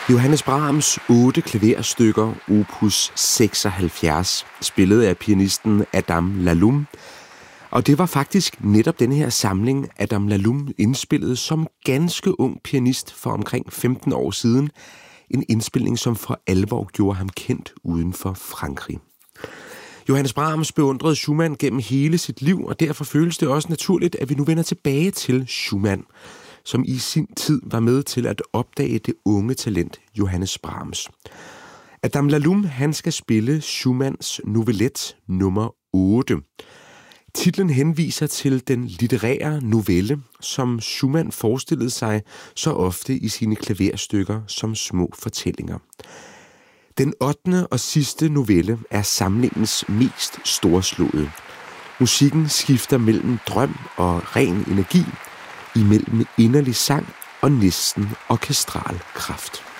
Johannes Brahms 8 klaverstykker, opus 76, spillet af pianisten Adam Laloum. Og det var faktisk netop denne her samling, Adam Laloum indspillede som ganske ung pianist for omkring 15 år siden. En indspilning, som for alvor gjorde ham kendt uden for Frankrig. Johannes Brahms beundrede Schumann gennem hele sit liv, og derfor føles det også naturligt, at vi nu vender tilbage til Schumann, som i sin tid var med til at opdage det unge talent Johannes Brahms. Adam Laloum, han skal spille Schumanns novelette nummer 8. Titlen henviser til den litterære novelle, som Schumann forestillede sig så ofte i sine klaverstykker som små fortællinger. Den 8. og sidste novelle er samlingens mest storslåede. Musikken skifter mellem drøm og ren energi, imellem inderlig sang og næsten orkestral kraft.